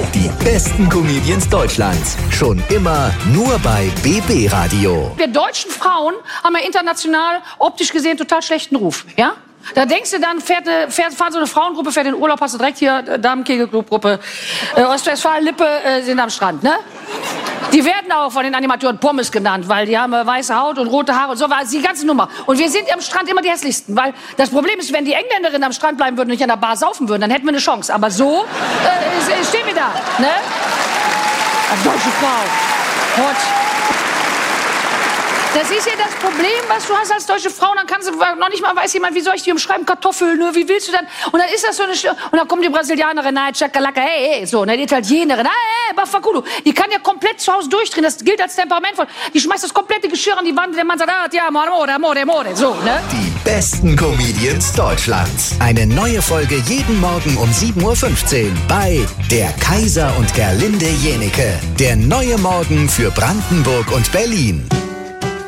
Die besten Comedians Deutschlands. Schon immer nur bei BB Radio. Wir deutschen Frauen haben ja international optisch gesehen total schlechten Ruf, ja? Da denkst du dann, fährt so eine Frauengruppe, fährt in den Urlaub, hast du direkt hier Damenkegelclub-Gruppe, Ostwestfalen-Lippe sind am Strand, ne? Die werden auch von den Animatoren Pommes genannt, weil die haben weiße Haut und rote Haare und so war die ganze Nummer. Und wir sind am Strand immer die hässlichsten, weil das Problem ist, wenn die Engländerinnen am Strand bleiben würden und nicht an der Bar saufen würden, dann hätten wir eine Chance. Aber so stehen wir da, ne? Als deutsche Frau. Hot. Das ist ja das Problem, was du hast als deutsche Frau. Dann kannst du noch nicht mal, weiß jemand, wie soll ich die umschreiben? Kartoffeln, ne? Wie willst du dann? Und dann ist das so eine und dann kommt die Brasilianerin, nein, Chakalaka, hey, so, ne? Die Italienerin, hey, Bafakudu. Die kann ja komplett zu Hause durchdrehen. Das gilt als temperamentvoll. Die schmeißt das komplette Geschirr an die Wand. Der Mann sagt, ja, amore, so, ne? Die besten Comedians Deutschlands. Eine neue Folge jeden Morgen um 7:15 Uhr bei Der Kaiser und Gerlinde Jenecke. Der neue Morgen für Brandenburg und Berlin.